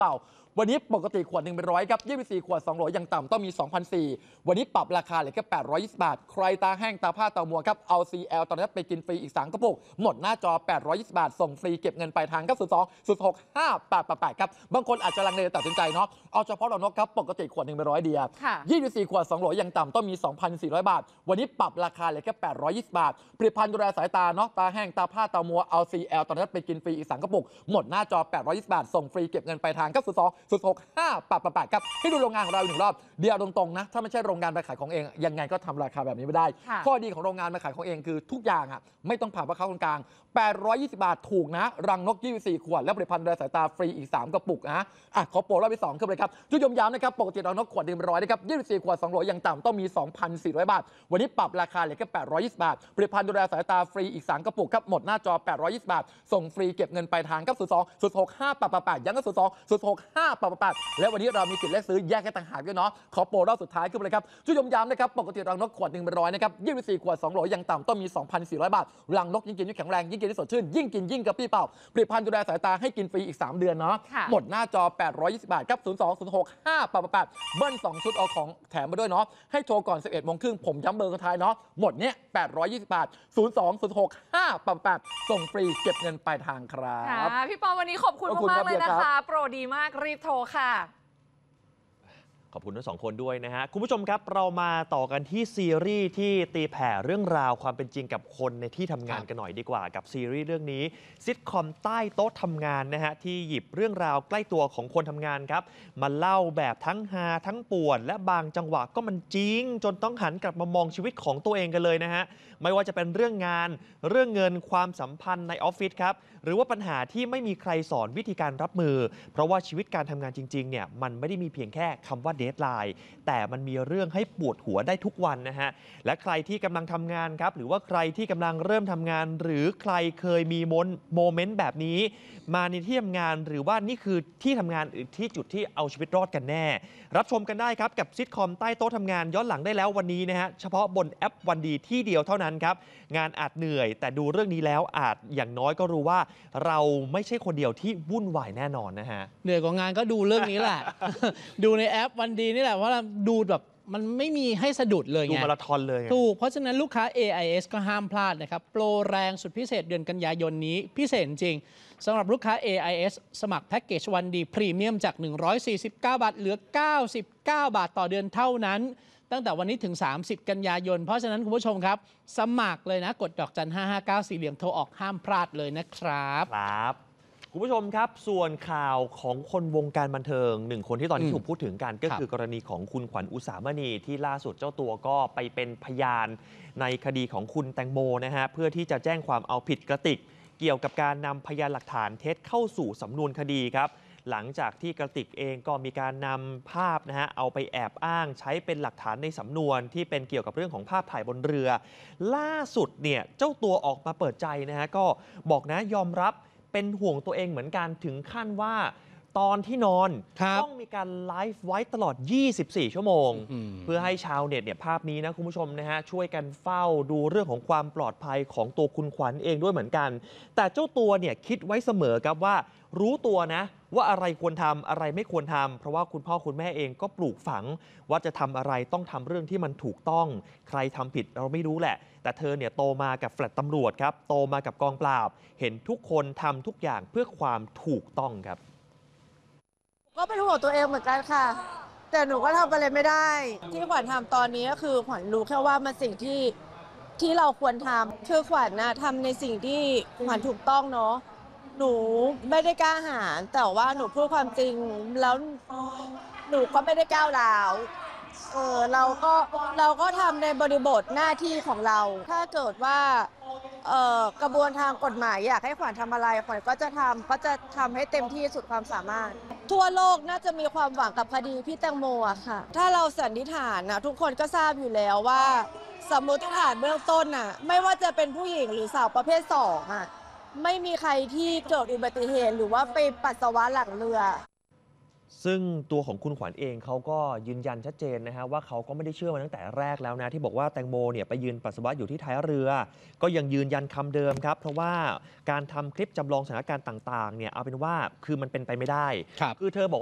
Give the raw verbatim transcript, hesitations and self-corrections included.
เปล่าวันนี้ปกติขวดหนึ่งเป็นร้อยครับยี่สิบสี่ขวดสองร้อยอย่างต่ำต้องมี สองพันสี่ร้อย วันนี้ปรับราคาเหลือแค่แปดร้อยยี่สิบบาทใครตาแห้งตาผ้าตามัวครับเอา ซี แอล ตอนนี้ไปกินฟรีอีกสามกระปุกหมดหน้าจอแปดร้อยยี่สิบบาทส่งฟรีเก็บเงินปลายทางครับศูนย์ สอง ศูนย์ หก ห้า แปด แปด แปดครับบางคนอาจจะลังเลตัดสินใจเนาะเอาเฉพาะเรานกครับปกติขวดหนึ่งเป็นร้อยเดียวยี่สิบสี่ขวดสองร้อยอย่างต่ำต้องมี สองพันสี่ร้อย บาทวันนี้ปรับราคาเหลือแค่แปดร้อยยี่สิบบาทผลิตภัณฑ์ดูแลสายตาเนาะตาแห้งตาผ้าตามัวเอา ซี แอล ตอนนี้ไปกินฟรีอีกสามกระปุกหมดหน้าจอแปดร้อยยี่สิบบาทส่งฟรีเก็บเงินปลายทางครับศูนย์ สอง ศูนย์ หก ห้า แปด แปด แปดครับให้ดูโรงงานของเราหนึ่งรอบเดียวตรงๆนะถ้าไม่ใช่โรงงานไปขายของเองยังไงก็ทำราคาแบบนี้ไม่ได้ข้อดีของโรงงานมาขายของเองคือทุกอย่างอ่ะไม่ต้องผ่านพ่อค้าคนกลางแปดร้อยยี่สิบบาทถูกนะรังนกยี่สิบสี่ขวดและผลิตภัณฑ์ดูแลสายตาฟรีอีกสามกระปุกนะอ่ะขอโปรรอบที่สองขึ้นเลยครับจุดยมย้ำนะครับปกติรังนกขวดหนึ่งร้อยนะครับยี่สิบสี่ขวดสองร้อยอย่างต่ำต้องมี สองพันสี่ร้อย บาทวันนี้ปรับราคาเหลือแค่แปดร้อยยี่สิบบาทผลิตภัณฑ์ดูแลสายตาฟรีอีกสามกระปุกครับหมดหน้าจอแปดร้อยยี่สิบบาทส่งฟรีเก็บเงินปลายทางครับศูนย์ สอง ศูนย์ หก ห้า แปด แปด แปดยังก็ศูนย์ สอง ศูนย์ หก ห้า แปด แปด แปดและวันนี้เรามีสิทธิ์เลือกซื้อแยกให้ต่างหากด้วยเนาะขอโปรรอบสุดท้ายขึ้นเลยครับจุดยมย้ำนะครับปกติรังนกขวดหนึ่งร้อยนะครับยี่สิบสี่ขวดสองร้อยอย่างต่ำต้องมี สองพันสี่ร้อย บาทรังนกยิ่งกินยิ่งแข็งแรงยิ่งกินยิ่งสดชื่นยิ่งกินยิ่งกระปี้เปล่าผลิตภัณฑ์ดูแลสายตาให้กินฟรีอีกสามเดือนเนาะหมดหน้าจอแปดร้อยยี่สิบบาทครับศูนย์ สอง ศูนย์ หก ห้า แปด แปด แปดเบิ้ลสองชุดเอาของแถมมาด้วยเนาะให้โทรก่อนสิบเอ็ดโมงครึ่งผมย้ำเบอร์สุดท้ายเนาะหมดเนี้ยแปดร้อยยี่สิบบาทศูนย์ สอง ศูนย์ หก ห้า แปด แปดส่งฟรีเก็บเงินปลายทางครับพี่ปอวันนี้ขอบคุณมากๆเลยนะคะโปรดีมากรีบโทรค่ะขอบคุณทั้งสองคนด้วยนะฮะคุณผู้ชมครับเรามาต่อกันที่ซีรีส์ที่ตีแผ่เรื่องราวความเป็นจริงกับคนในที่ทำงานกันหน่อยดีกว่ากับซีรีส์เรื่องนี้ซิทคอมใต้โต๊ะทำงานนะฮะที่หยิบเรื่องราวใกล้ตัวของคนทำงานครับมาเล่าแบบทั้งฮาทั้งป่วนและบางจังหวะก็มันจริงจนต้องหันกลับมามองชีวิตของตัวเองกันเลยนะฮะไม่ว่าจะเป็นเรื่องงานเรื่องเงินความสัมพันธ์ในออฟฟิศครับหรือว่าปัญหาที่ไม่มีใครสอนวิธีการรับมือเพราะว่าชีวิตการทำงานจริงๆเนี่ยมันไม่ได้มีเพียงแค่คำว่าเดดไลน์แต่มันมีเรื่องให้ปวดหัวได้ทุกวันนะฮะและใครที่กำลังทำงานครับหรือว่าใครที่กำลังเริ่มทำงานหรือใครเคยมีโมเมนต์แบบนี้มาในที่ทำงานหรือว่านี่คือที่ทำงานที่จุดที่เอาชีวิตรอดกันแน่รับชมกันได้ครับกับซิทคอมใต้โต๊ะทำงานย้อนหลังได้แล้ววันนี้นะฮะเฉพาะบนแอปวันดีที่เดียวเท่านั้นครับงานอาจเหนื่อยแต่ดูเรื่องนี้แล้วอาจอย่างน้อยก็รู้ว่าเราไม่ใช่คนเดียวที่วุ่นวายแน่นอนนะฮะเหนื่อยกว่างานก็ดูเรื่องนี้แหละ ดูในแอปวันดีนี่แหละเพราะเราดูแบบมันไม่มีให้สะดุดเลยไงดูมาราธอนเลยถูกเพราะฉะนั้นลูกค้า เอ ไอ เอส ก็ห้ามพลาดนะครับโปรแรงสุดพิเศษเดือนกันยายนนี้พิเศษจริงสำหรับลูกค้า เอ ไอ เอส สมัครแพ็กเกจวันดีพรีเมียมจากหนึ่งร้อยสี่สิบเก้าบาทเหลือเก้าสิบเก้าบาทต่อเดือนเท่านั้นตั้งแต่วันนี้ถึงสามสิบกันยายนเพราะฉะนั้นคุณผู้ชมครับสมัครเลยนะกดดอกจันห้าห้าเก้าสี่เหลี่ยมโทรออกห้ามพลาดเลยนะครับครับคุณผู้ชมครับส่วนข่าวของคนวงการบันเทิงหนึ่งคนที่ตอนนี้ถูกพูดถึงกันก็คือกรณีของคุณขวัญอุสามณีที่ล่าสุดเจ้าตัวก็ไปเป็นพยานในคดีของคุณแตงโมนะฮะเพื่อที่จะแจ้งความเอาผิดกระติกเกี่ยวกับการนำพยานหลักฐานเท็จเข้าสู่สำนวนคดีครับหลังจากที่กระติกเองก็มีการนำภาพนะฮะเอาไปแอบอ้างใช้เป็นหลักฐานในสำนวนที่เป็นเกี่ยวกับเรื่องของภาพถ่ายบนเรือล่าสุดเนี่ยเจ้าตัวออกมาเปิดใจนะฮะก็บอกนะยอมรับเป็นห่วงตัวเองเหมือนกันถึงขั้นว่าตอนที่นอนต้องมีการไลฟ์ไว้ตลอดยี่สิบสี่ชั่วโมงเพื่อให้ชาวเน็ตเนี่ยภาพนี้นะคุณผู้ชมนะฮะช่วยกันเฝ้าดูเรื่องของความปลอดภัยของตัวคุณขวัญเองด้วยเหมือนกันแต่เจ้าตัวเนี่ยคิดไว้เสมอครับว่ารู้ตัวนะว่าอะไรควรทำอะไรไม่ควรทำเพราะว่าคุณพ่อคุณแม่เองก็ปลูกฝังว่าจะทำอะไรต้องทำเรื่องที่มันถูกต้องใครทำผิดเราไม่รู้แหละแต่เธอเนี่ยโตมากับแฟลตตำรวจครับโตมากับกองปราบเห็นทุกคนทำทุกอย่างเพื่อความถูกต้องครับก็เป็นห่วงตัวเองเหมือนกันค่ะแต่หนูก็ทำอะไรไม่ได้ที่ขวัญทำตอนนี้ก็คือขวัญรู้แค่ว่ามันสิ่งที่ที่เราควรทำคือขวัญนะทำในสิ่งที่ขวัญถูกต้องเนาะหนูไม่ได้กล้าหาญแต่ว่าหนูพูดความจริงแล้วหนูก็ไม่ได้ก้าวร้าวเออเราก็เราก็ทำในบริบทหน้าที่ของเราถ้าเกิดว่าเอ่อกระบวนทางกฎหมายอยากให้ขวัญทำอะไรขวัญก็จะทำก็จะทำให้เต็มที่สุดความสามารถทั่วโลกน่าจะมีความหวังกับคดีพี่แตงโมอะค่ะถ้าเราสันนิษฐานนะทุกคนก็ทราบอยู่แล้วว่าสมมติฐานเบื้องต้นน่ะไม่ว่าจะเป็นผู้หญิงหรือสาวประเภทสองอะไม่มีใครที่เกิดอุบัติเหตุหรือว่าไปปัสสาวะหลังเรือซึ่งตัวของคุณขวัญเองเขาก็ยืนยันชัดเจนนะฮะว่าเขาก็ไม่ได้เชื่อมาตั้งแต่แรกแล้วนะที่บอกว่าแตงโมเนี่ยไปยืนปัสสาวะอยู่ที่ท้ายเรือ ก็ยังยืนยันคำเดิมครับเพราะว่าการทำคลิปจำลองสถานการณ์ต่างๆเนี่ยเอาเป็นว่าคือมันเป็นไปไม่ได้ครับคือเธอบอก